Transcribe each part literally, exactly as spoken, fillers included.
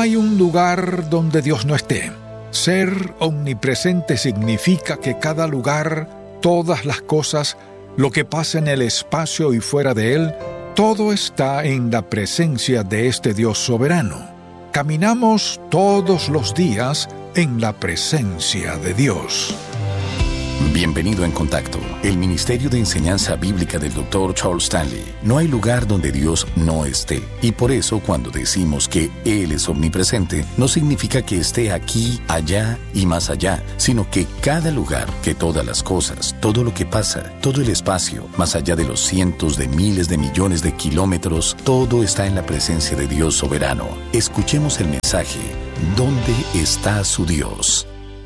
hay un lugar donde Dios no esté. Ser omnipresente significa que cada lugar, todas las cosas, lo que pasa en el espacio y fuera de él, todo está en la presencia de este Dios soberano. Caminamos todos los días en la presencia de Dios. Bienvenido en Contacto, el Ministerio de Enseñanza Bíblica del doctor Charles Stanley. No hay lugar donde Dios no esté. Y por eso, cuando decimos que Él es omnipresente, no significa que esté aquí, allá y más allá, sino que cada lugar, que todas las cosas, todo lo que pasa, todo el espacio, más allá de los cientos de miles de millones de kilómetros, todo está en la presencia de Dios soberano. Escuchemos el mensaje: ¿dónde está su Dios?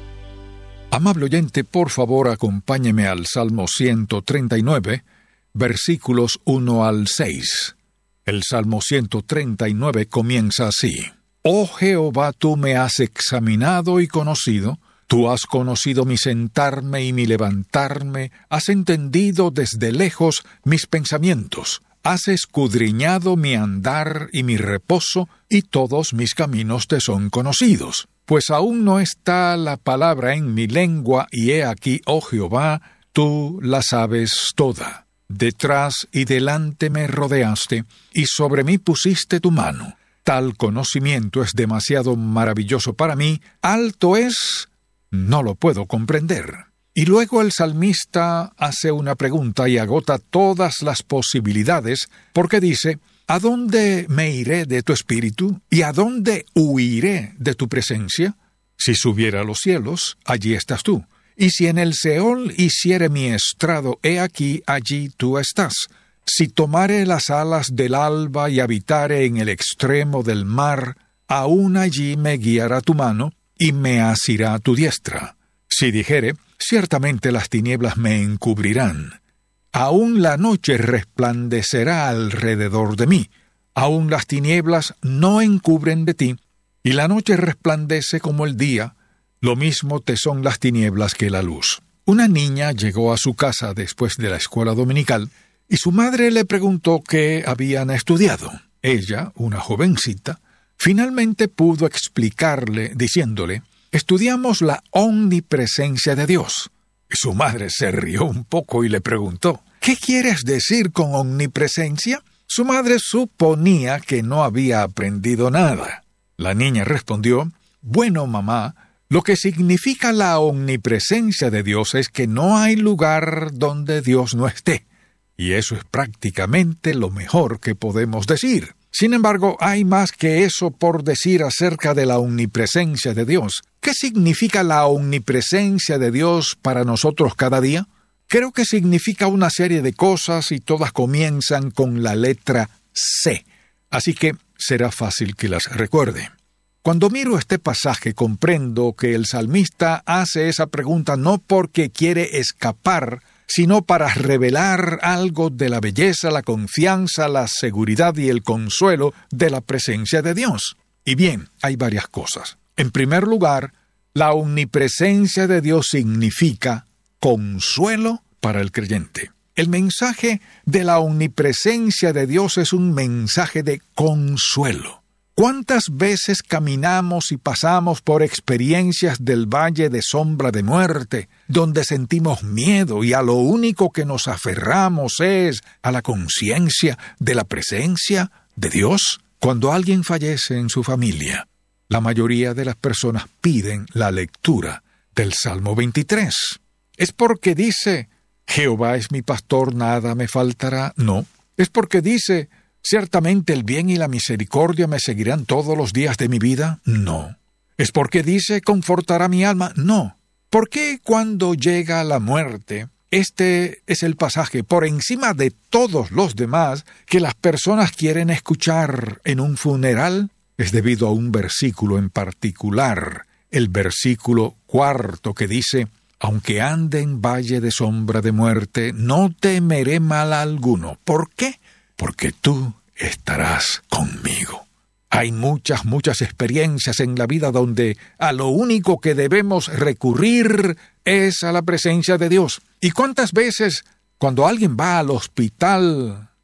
Amable oyente, por favor acompáñeme al Salmo ciento treinta y nueve, versículos uno al seis. El Salmo ciento treinta y nueve comienza así: Oh Jehová, tú me has examinado y conocido, tú has conocido mi sentarme y mi levantarme, has entendido desde lejos mis pensamientos, has escudriñado mi andar y mi reposo, y todos mis caminos te son conocidos. Pues aún no está la palabra en mi lengua, y he aquí, oh Jehová, tú la sabes toda. Detrás y delante me rodeaste, y sobre mí pusiste tu mano. Tal conocimiento es demasiado maravilloso para mí, alto es, no lo puedo comprender. Y luego el salmista hace una pregunta y agota todas las posibilidades, porque dice: ¿A dónde me iré de tu espíritu? ¿Y a dónde huiré de tu presencia? Si subiera a los cielos, allí estás tú. Y si en el Seol hiciere mi estrado, he aquí, allí tú estás. Si tomare las alas del alba y habitare en el extremo del mar, aún allí me guiará tu mano, y me asirá tu diestra. Si dijere: ciertamente las tinieblas me encubrirán, aún la noche resplandecerá alrededor de mí. Aún las tinieblas no encubren de ti, y la noche resplandece como el día. Lo mismo te son las tinieblas que la luz. Una niña llegó a su casa después de la escuela dominical, y su madre le preguntó qué habían estudiado. Ella, una jovencita, finalmente pudo explicarle diciéndole: estudiamos la omnipresencia de Dios. Y su madre se rió un poco y le preguntó: ¿qué quieres decir con omnipresencia? Su madre suponía que no había aprendido nada. La niña respondió: bueno, mamá, lo que significa la omnipresencia de Dios es que no hay lugar donde Dios no esté. Y eso es prácticamente lo mejor que podemos decir. Sin embargo, hay más que eso por decir acerca de la omnipresencia de Dios. ¿Qué significa la omnipresencia de Dios para nosotros cada día? Creo que significa una serie de cosas y todas comienzan con la letra C. Así que será fácil que las recuerde. Cuando miro este pasaje comprendo que el salmista hace esa pregunta no porque quiere escapar, sino para revelar algo de la belleza, la confianza, la seguridad y el consuelo de la presencia de Dios. Y bien, hay varias cosas. En primer lugar, la omnipresencia de Dios significa consuelo para el creyente. El mensaje de la omnipresencia de Dios es un mensaje de consuelo. ¿Cuántas veces caminamos y pasamos por experiencias del valle de sombra de muerte, donde sentimos miedo y a lo único que nos aferramos es a la conciencia de la presencia de Dios? Cuando alguien fallece en su familia, la mayoría de las personas piden la lectura del Salmo veintitrés. ¿Es porque dice: Jehová es mi pastor, nada me faltará? No. Es porque dice: ¿ciertamente el bien y la misericordia me seguirán todos los días de mi vida? No. ¿Es porque dice: confortará mi alma? No. ¿Por qué cuando llega la muerte, este es el pasaje por encima de todos los demás que las personas quieren escuchar en un funeral? Es debido a un versículo en particular, el versículo cuarto, que dice: aunque ande en valle de sombra de muerte, no temeré mal alguno. ¿Por qué? Porque tú estarás conmigo. Hay muchas, muchas experiencias en la vida donde a lo único que debemos recurrir es a la presencia de Dios. ¿Y cuántas veces cuando alguien va al hospital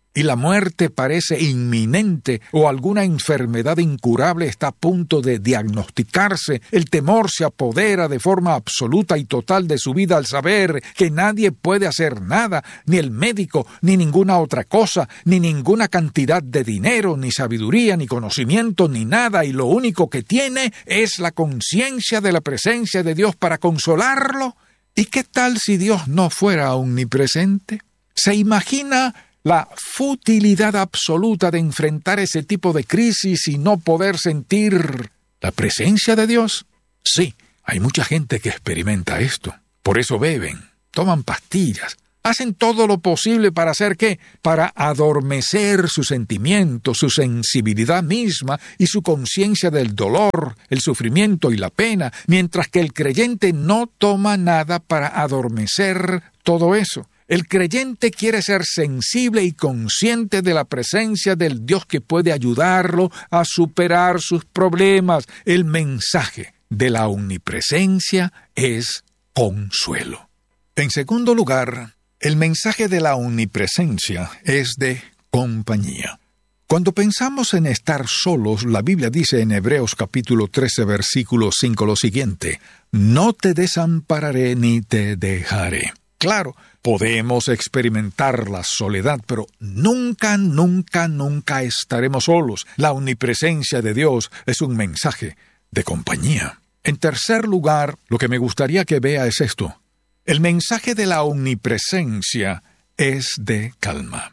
y la muerte parece inminente o alguna enfermedad incurable está a punto de diagnosticarse, el temor se apodera de forma absoluta y total de su vida al saber que nadie puede hacer nada, ni el médico, ni ninguna otra cosa, ni ninguna cantidad de dinero, ni sabiduría, ni conocimiento, ni nada, y lo único que tiene es la conciencia de la presencia de Dios para consolarlo. ¿Y qué tal si Dios no fuera omnipresente? ¿Se imagina la futilidad absoluta de enfrentar ese tipo de crisis y no poder sentir la presencia de Dios? Sí, hay mucha gente que experimenta esto. Por eso beben, toman pastillas, hacen todo lo posible para hacer ¿qué? Para adormecer sus sentimientos, su sensibilidad misma y su conciencia del dolor, el sufrimiento y la pena, mientras que el creyente no toma nada para adormecer todo eso. El creyente quiere ser sensible y consciente de la presencia del Dios que puede ayudarlo a superar sus problemas. El mensaje de la omnipresencia es consuelo. En segundo lugar, el mensaje de la omnipresencia es de compañía. Cuando pensamos en estar solos, la Biblia dice en Hebreos capítulo trece, versículo cinco lo siguiente: «No te desampararé ni te dejaré». Claro, podemos experimentar la soledad, pero nunca, nunca, nunca estaremos solos. La omnipresencia de Dios es un mensaje de compañía. En tercer lugar, lo que me gustaría que vea es esto. El mensaje de la omnipresencia es de calma.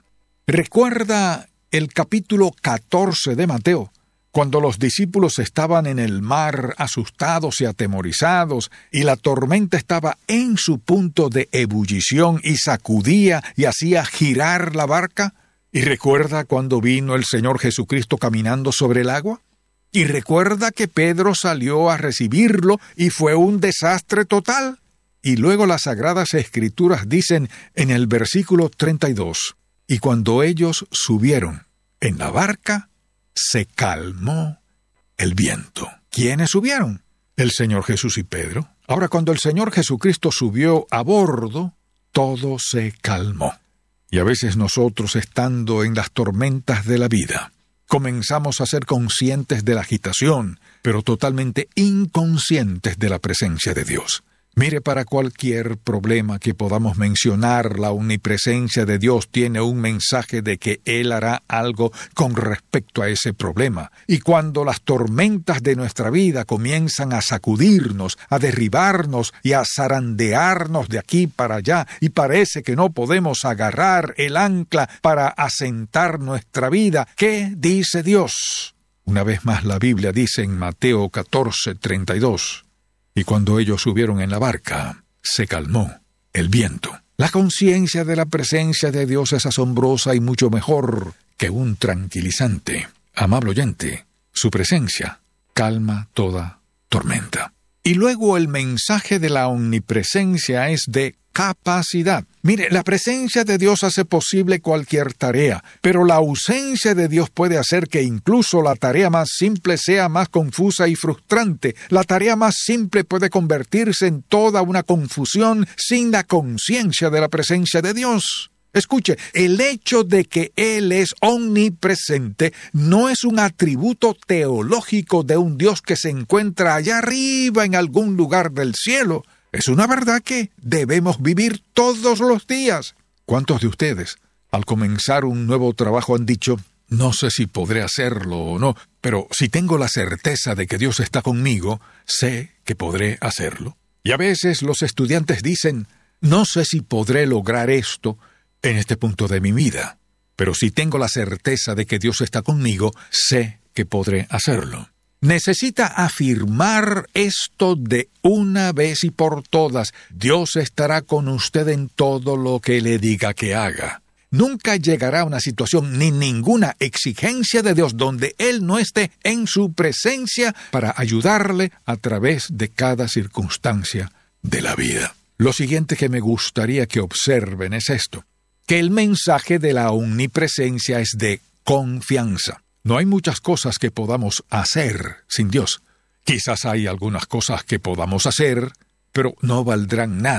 Recuerda el capítulo catorce de Mateo, cuando los discípulos estaban en el mar asustados y atemorizados, y la tormenta estaba en su punto de ebullición y sacudía y hacía girar la barca. ¿Y recuerda cuando vino el Señor Jesucristo caminando sobre el agua? ¿Y recuerda que Pedro salió a recibirlo y fue un desastre total? Y luego las Sagradas Escrituras dicen en el versículo treinta y dos, «Y cuando ellos subieron en la barca, se calmó el viento». ¿Quiénes subieron? El Señor Jesús y Pedro. Ahora, cuando el Señor Jesucristo subió a bordo, todo se calmó. Y a veces nosotros, estando en las tormentas de la vida, comenzamos a ser conscientes de la agitación, pero totalmente inconscientes de la presencia de Dios. Mire, para cualquier problema que podamos mencionar, la omnipresencia de Dios tiene un mensaje de que Él hará algo con respecto a ese problema. Y cuando las tormentas de nuestra vida comienzan a sacudirnos, a derribarnos y a zarandearnos de aquí para allá, y parece que no podemos agarrar el ancla para asentar nuestra vida, ¿qué dice Dios? Una vez más la Biblia dice en Mateo catorce, treinta y dos, «Y cuando ellos subieron en la barca, se calmó el viento». La conciencia de la presencia de Dios es asombrosa y mucho mejor que un tranquilizante. Amable oyente, su presencia calma toda tormenta. Y luego el mensaje de la omnipresencia es de capacidad. Mire, la presencia de Dios hace posible cualquier tarea, pero la ausencia de Dios puede hacer que incluso la tarea más simple sea más confusa y frustrante. La tarea más simple puede convertirse en toda una confusión sin la conciencia de la presencia de Dios. Escuche, el hecho de que Él es omnipresente no es un atributo teológico de un Dios que se encuentra allá arriba en algún lugar del cielo. Es una verdad que debemos vivir todos los días. ¿Cuántos de ustedes, al comenzar un nuevo trabajo, han dicho, no sé si podré hacerlo o no, pero si tengo la certeza de que Dios está conmigo, sé que podré hacerlo? Y a veces los estudiantes dicen, no sé si podré lograr esto en este punto de mi vida, pero si tengo la certeza de que Dios está conmigo, sé que podré hacerlo. Necesita afirmar esto de una vez y por todas. Dios estará con usted en todo lo que le diga que haga. Nunca llegará a una situación ni ninguna exigencia de Dios donde Él no esté en su presencia para ayudarle a través de cada circunstancia de la vida. Lo siguiente que me gustaría que observen es esto, que el mensaje de la omnipresencia es de confianza. No hay muchas cosas que podamos hacer sin Dios. Quizás hay algunas cosas que podamos hacer, pero no valdrán nada.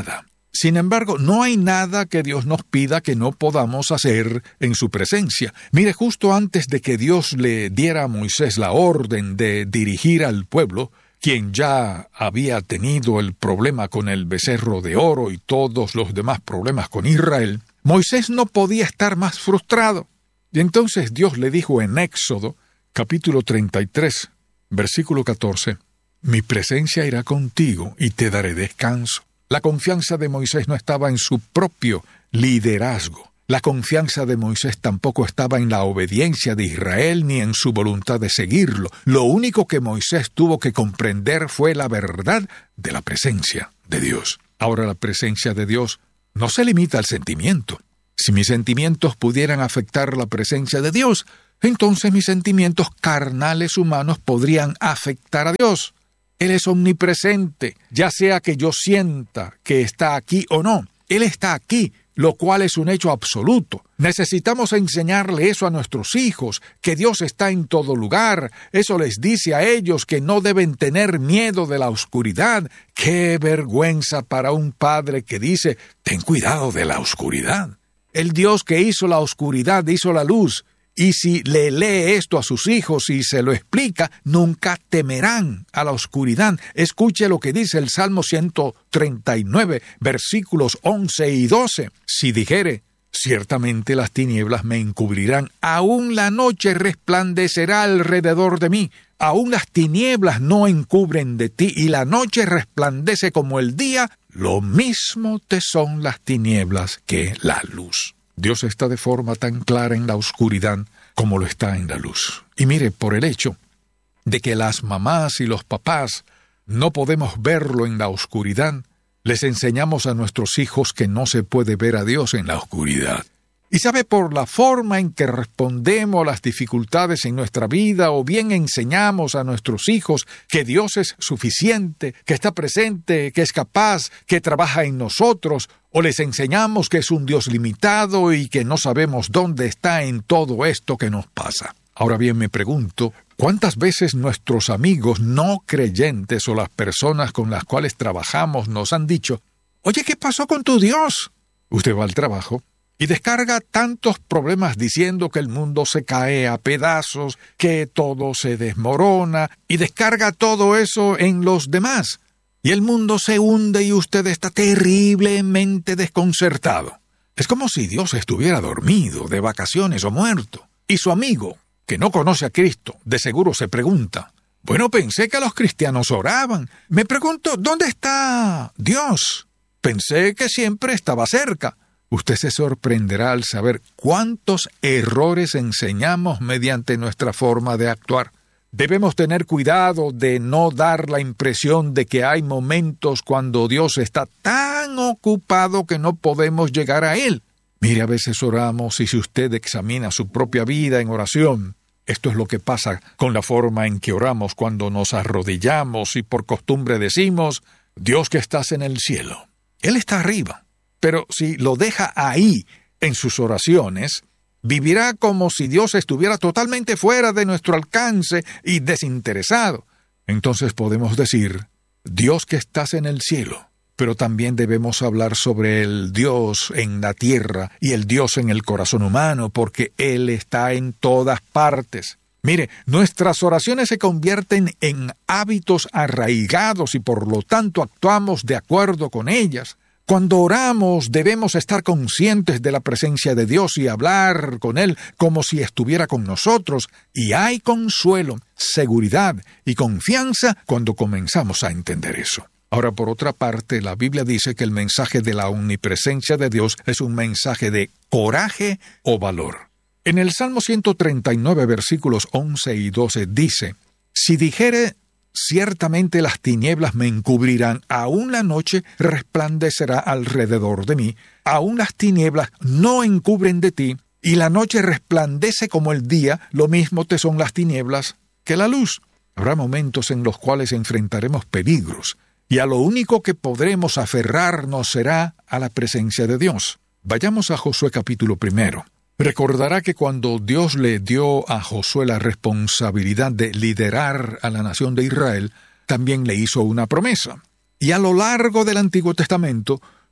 Sin embargo, no hay nada que Dios nos pida que no podamos hacer en su presencia. Mire, justo antes de que Dios le diera a Moisés la orden de dirigir al pueblo, quien ya había tenido el problema con el becerro de oro y todos los demás problemas con Israel, Moisés no podía estar más frustrado. Y entonces Dios le dijo en Éxodo, capítulo treinta y tres, versículo catorce, «Mi presencia irá contigo y te daré descanso». La confianza de Moisés no estaba en su propio liderazgo. La confianza de Moisés tampoco estaba en la obediencia de Israel ni en su voluntad de seguirlo. Lo único que Moisés tuvo que comprender fue la verdad de la presencia de Dios. Ahora, la presencia de Dios no se limita al sentimiento. Si mis sentimientos pudieran afectar la presencia de Dios, entonces mis sentimientos carnales humanos podrían afectar a Dios. Él es omnipresente, ya sea que yo sienta que está aquí o no. Él está aquí, lo cual es un hecho absoluto. Necesitamos enseñarle eso a nuestros hijos, que Dios está en todo lugar. Eso les dice a ellos que no deben tener miedo de la oscuridad. ¡Qué vergüenza para un padre que dice, ten cuidado de la oscuridad! El Dios que hizo la oscuridad hizo la luz. Y si le lee esto a sus hijos y se lo explica, nunca temerán a la oscuridad. Escuche lo que dice el Salmo ciento treinta y nueve, versículos once y doce. Si dijere, ciertamente las tinieblas me encubrirán, aún la noche resplandecerá alrededor de mí. Aún las tinieblas no encubren de ti, y la noche resplandece como el día, lo mismo te son las tinieblas que la luz. Dios está de forma tan clara en la oscuridad como lo está en la luz. Y mire, por el hecho de que las mamás y los papás no podemos verlo en la oscuridad, les enseñamos a nuestros hijos que no se puede ver a Dios en la oscuridad. Y sabe, por la forma en que respondemos a las dificultades en nuestra vida, o bien enseñamos a nuestros hijos que Dios es suficiente, que está presente, que es capaz, que trabaja en nosotros, o les enseñamos que es un Dios limitado y que no sabemos dónde está en todo esto que nos pasa. Ahora bien, me pregunto, ¿cuántas veces nuestros amigos no creyentes o las personas con las cuales trabajamos nos han dicho, oye, ¿qué pasó con tu Dios? Usted va al trabajo y descarga tantos problemas diciendo que el mundo se cae a pedazos, que todo se desmorona, y descarga todo eso en los demás. Y el mundo se hunde y usted está terriblemente desconcertado. Es como si Dios estuviera dormido, de vacaciones o muerto. Y su amigo, que no conoce a Cristo, de seguro se pregunta, bueno, pensé que los cristianos oraban. Me pregunto, ¿dónde está Dios? Pensé que siempre estaba cerca. Usted se sorprenderá al saber cuántos errores enseñamos mediante nuestra forma de actuar. Debemos tener cuidado de no dar la impresión de que hay momentos cuando Dios está tan ocupado que no podemos llegar a Él. Mire, a veces oramos y si usted examina su propia vida en oración, esto es lo que pasa con la forma en que oramos cuando nos arrodillamos y por costumbre decimos, Dios que estás en el cielo. Él está arriba. Pero si lo deja ahí, en sus oraciones, vivirá como si Dios estuviera totalmente fuera de nuestro alcance y desinteresado. Entonces podemos decir, Dios que estás en el cielo. Pero también debemos hablar sobre el Dios en la tierra y el Dios en el corazón humano, porque Él está en todas partes. Mire, nuestras oraciones se convierten en hábitos arraigados y por lo tanto actuamos de acuerdo con ellas. Cuando oramos debemos estar conscientes de la presencia de Dios y hablar con Él como si estuviera con nosotros, y hay consuelo, seguridad y confianza cuando comenzamos a entender eso. Ahora, por otra parte, la Biblia dice que el mensaje de la omnipresencia de Dios es un mensaje de coraje o valor. En el Salmo ciento treinta y nueve, versículos once y doce, dice, «Si dijere, ciertamente las tinieblas me encubrirán, aún la noche resplandecerá alrededor de mí, aún las tinieblas no encubren de ti, y la noche resplandece como el día, lo mismo te son las tinieblas que la luz». Habrá momentos en los cuales enfrentaremos peligros, y a lo único que podremos aferrarnos será a la presencia de Dios. Vayamos a Josué capítulo primero. Recordará que cuando Dios le dio a Josué la responsabilidad de liderar a la nación de Israel, también le hizo una promesa. Y a lo largo del Antiguo Testamento,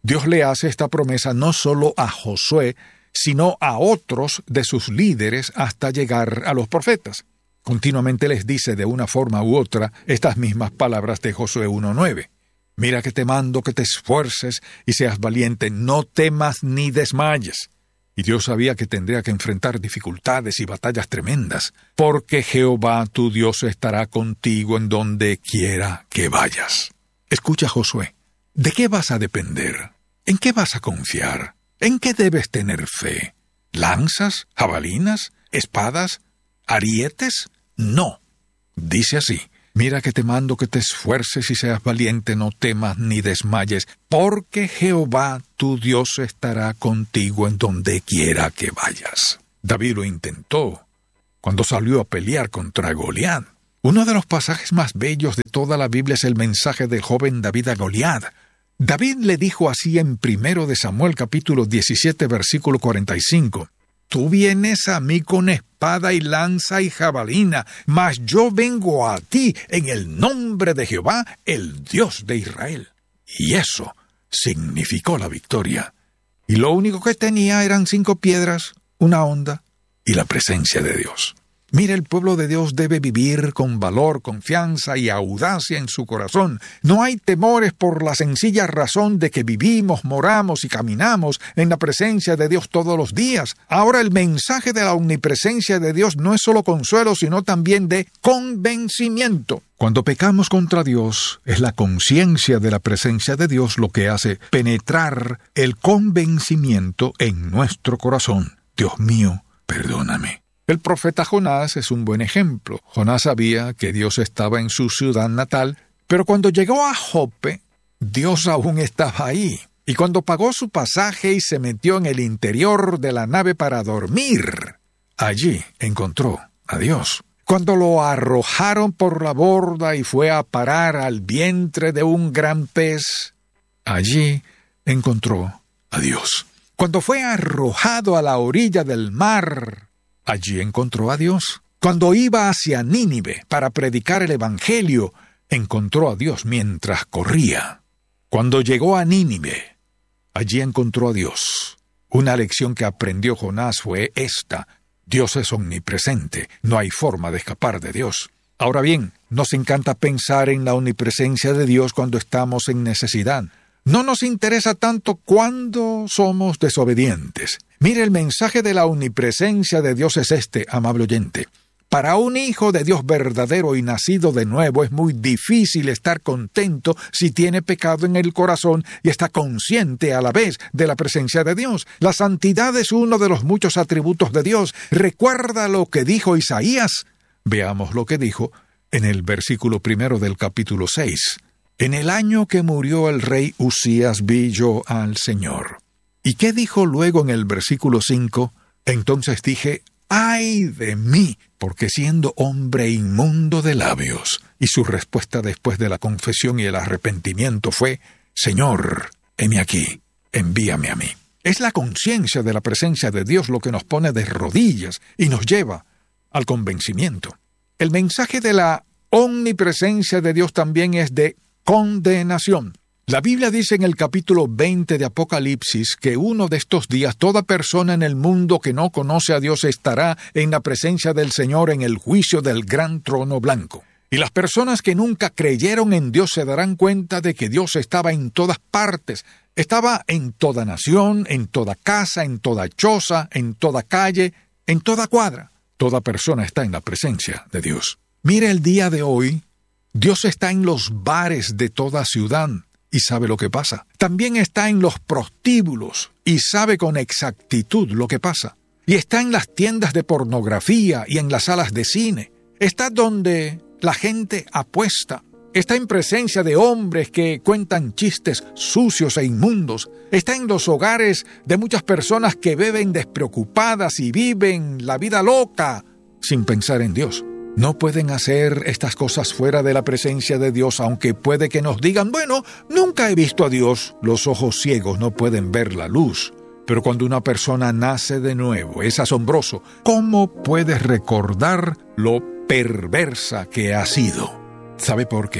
Dios le hace esta promesa no solo a Josué, sino a otros de sus líderes hasta llegar a los profetas. Continuamente les dice de una forma u otra estas mismas palabras de Josué uno nueve. Mira que te mando que te esfuerces y seas valiente, no temas ni desmayes. Y Dios sabía que tendría que enfrentar dificultades y batallas tremendas, porque Jehová tu Dios estará contigo en donde quiera que vayas. Escucha, Josué, ¿de qué vas a depender? ¿En qué vas a confiar? ¿En qué debes tener fe? ¿Lanzas? ¿Jabalinas? ¿Espadas? ¿Arietes? No. Dice así: mira que te mando que te esfuerces y seas valiente, no temas ni desmayes, porque Jehová tu Dios estará contigo en donde quiera que vayas. David lo intentó cuando salió a pelear contra Goliat. Uno de los pasajes más bellos de toda la Biblia es el mensaje del joven David a Goliat. David le dijo así en primero de Samuel capítulo diecisiete versículo cuarenta y cinco: Tú vienes a mí con espada y lanza y jabalina, mas yo vengo a ti en el nombre de Jehová, el Dios de Israel. Y eso significó la victoria. Y lo único que tenía eran cinco piedras, una honda y la presencia de Dios. Mira, el pueblo de Dios debe vivir con valor, confianza y audacia en su corazón. No hay temores por la sencilla razón de que vivimos, moramos y caminamos en la presencia de Dios todos los días. Ahora, el mensaje de la omnipresencia de Dios no es solo consuelo, sino también de convencimiento. Cuando pecamos contra Dios, es la conciencia de la presencia de Dios lo que hace penetrar el convencimiento en nuestro corazón. Dios mío, perdóname. El profeta Jonás es un buen ejemplo. Jonás sabía que Dios estaba en su ciudad natal, pero cuando llegó a Jope, Dios aún estaba ahí. Y cuando pagó su pasaje y se metió en el interior de la nave para dormir, allí encontró a Dios. Cuando lo arrojaron por la borda y fue a parar al vientre de un gran pez, allí encontró a Dios. Cuando fue arrojado a la orilla del mar, allí encontró a Dios. Cuando iba hacia Nínive para predicar el Evangelio, encontró a Dios mientras corría. Cuando llegó a Nínive, allí encontró a Dios. Una lección que aprendió Jonás fue esta: Dios es omnipresente, no hay forma de escapar de Dios. Ahora bien, nos encanta pensar en la omnipresencia de Dios cuando estamos en necesidad. No nos interesa tanto cuando somos desobedientes. Mire, el mensaje de la omnipresencia de Dios es este, amable oyente. Para un hijo de Dios verdadero y nacido de nuevo es muy difícil estar contento si tiene pecado en el corazón y está consciente a la vez de la presencia de Dios. La santidad es uno de los muchos atributos de Dios. Recuerda lo que dijo Isaías. Veamos lo que dijo en el versículo primero del capítulo seis. En el año que murió el rey Usías vi yo al Señor. ¿Y qué dijo luego en el versículo cinco? Entonces dije: ¡ay de mí! Porque siendo hombre inmundo de labios. Y su respuesta después de la confesión y el arrepentimiento fue: Señor, heme aquí, envíame a mí. Es la conciencia de la presencia de Dios lo que nos pone de rodillas y nos lleva al convencimiento. El mensaje de la omnipresencia de Dios también es de condenación. La Biblia dice en el capítulo veinte de Apocalipsis que uno de estos días toda persona en el mundo que no conoce a Dios estará en la presencia del Señor en el juicio del gran trono blanco. Y las personas que nunca creyeron en Dios se darán cuenta de que Dios estaba en todas partes. Estaba en toda nación, en toda casa, en toda choza, en toda calle, en toda cuadra. Toda persona está en la presencia de Dios. Mire, el día de hoy, Dios está en los bares de toda ciudad y sabe lo que pasa. También está en los prostíbulos y sabe con exactitud lo que pasa. Y está en las tiendas de pornografía y en las salas de cine. Está donde la gente apuesta. Está en presencia de hombres que cuentan chistes sucios e inmundos. Está en los hogares de muchas personas que beben despreocupadas y viven la vida loca sin pensar en Dios. No pueden hacer estas cosas fuera de la presencia de Dios, aunque puede que nos digan: bueno, nunca he visto a Dios. Los ojos ciegos no pueden ver la luz. Pero cuando una persona nace de nuevo, es asombroso. ¿Cómo puedes recordar lo perversa que ha sido? ¿Sabe por qué?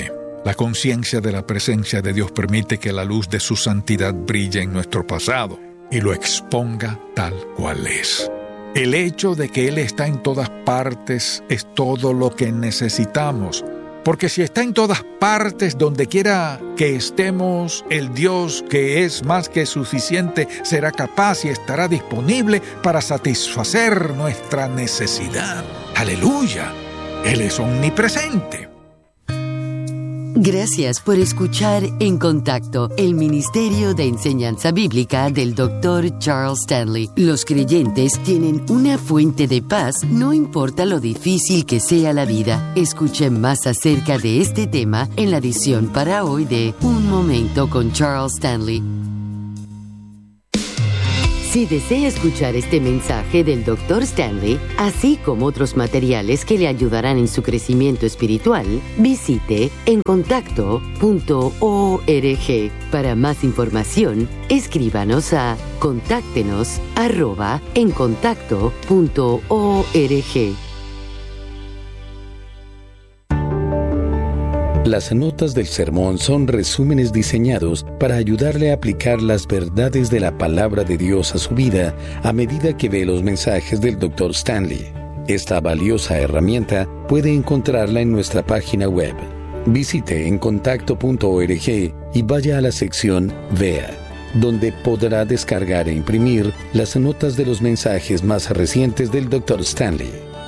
La conciencia de la presencia de Dios permite que la luz de su santidad brille en nuestro pasado y lo exponga tal cual es. El hecho de que Él está en todas partes es todo lo que necesitamos, porque si está en todas partes, donde quiera que estemos, el Dios que es más que suficiente será capaz y estará disponible para satisfacer nuestra necesidad. ¡Aleluya! Él es omnipresente. Gracias por escuchar En Contacto, el Ministerio de Enseñanza Bíblica del doctor Charles Stanley. Los creyentes tienen una fuente de paz, no importa lo difícil que sea la vida. Escuchen más acerca de este tema en la edición para hoy de Un Momento con Charles Stanley. Si desea escuchar este mensaje del doctor Stanley, así como otros materiales que le ayudarán en su crecimiento espiritual, visite en contacto punto org. Para más información, escríbanos a contáctenos arroba en contacto punto org. Las notas del sermón son resúmenes diseñados para ayudarle a aplicar las verdades de la palabra de Dios a su vida a medida que ve los mensajes del doctor Stanley. Esta valiosa herramienta puede encontrarla en nuestra página web. Visite en contacto punto org y vaya a la sección Vea, donde podrá descargar e imprimir las notas de los mensajes más recientes del doctor Stanley.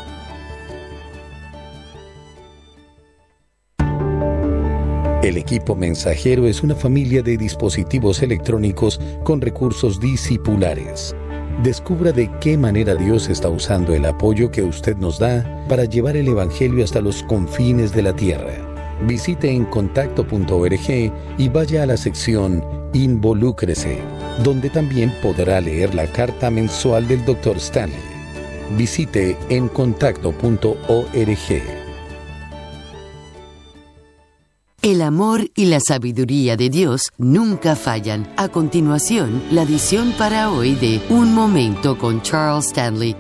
El equipo mensajero es una familia de dispositivos electrónicos con recursos discipulares. Descubra de qué manera Dios está usando el apoyo que usted nos da para llevar el Evangelio hasta los confines de la tierra. Visite en contacto punto org y vaya a la sección Involúcrese, donde también podrá leer la carta mensual del doctor Stanley. Visite en contacto punto org. El amor y la sabiduría de Dios nunca fallan. A continuación, la edición para hoy de Un Momento con Charles Stanley.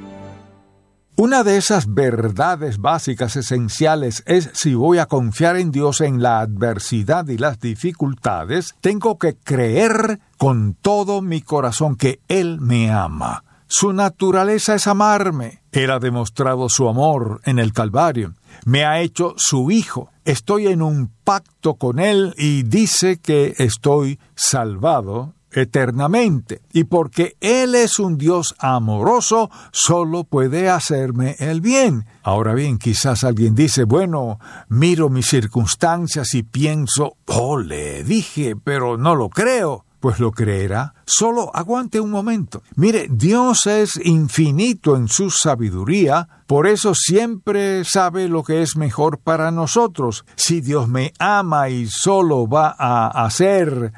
Una de esas verdades básicas esenciales es: si voy a confiar en Dios en la adversidad y las dificultades, tengo que creer con todo mi corazón que Él me ama. Su naturaleza es amarme. Él ha demostrado su amor en el Calvario. Me ha hecho su hijo. Estoy en un pacto con Él y dice que estoy salvado eternamente. Y porque Él es un Dios amoroso, solo puede hacerme el bien. Ahora bien, quizás alguien dice: bueno, miro mis circunstancias y pienso, oh, le dije, pero no lo creo. Pues lo creerá. Solo aguante un momento. Mire, Dios es infinito en su sabiduría, por eso siempre sabe lo que es mejor para nosotros. Si Dios me ama y solo va a hacer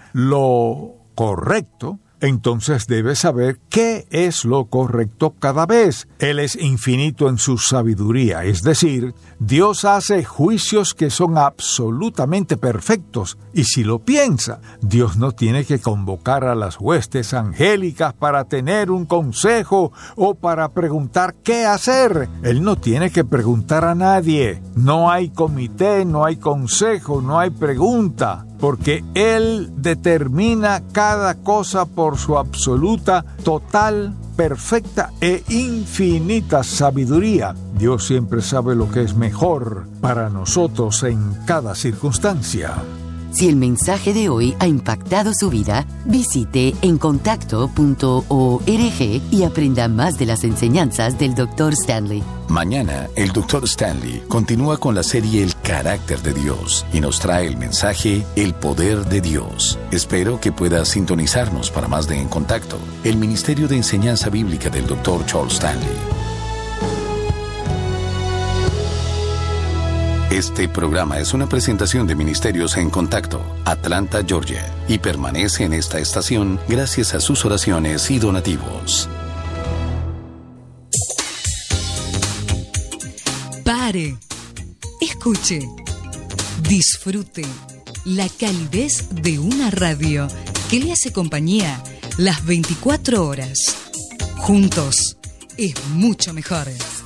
lo correcto, entonces debe saber qué es lo correcto cada vez. Él es infinito en su sabiduría, es decir, Dios hace juicios que son absolutamente perfectos, y si lo piensa, Dios no tiene que convocar a las huestes angélicas para tener un consejo o para preguntar qué hacer. Él no tiene que preguntar a nadie. No hay comité, no hay consejo, no hay pregunta, porque Él determina cada cosa por su absoluta, total, perfecta e infinita sabiduría. Dios siempre sabe lo que es mejor para nosotros en cada circunstancia. Si el mensaje de hoy ha impactado su vida, visite en contacto punto org y aprenda más de las enseñanzas del doctor Stanley. Mañana, el doctor Stanley continúa con la serie El Carácter de Dios y nos trae el mensaje El Poder de Dios. Espero que pueda sintonizarnos para más de En Contacto, el Ministerio de Enseñanza Bíblica del doctor Charles Stanley. Este programa es una presentación de Ministerios En Contacto, Atlanta, Georgia, y permanece en esta estación gracias a sus oraciones y donativos. Pare, escuche, disfrute la calidez de una radio que le hace compañía las veinticuatro horas. Juntos es mucho mejor.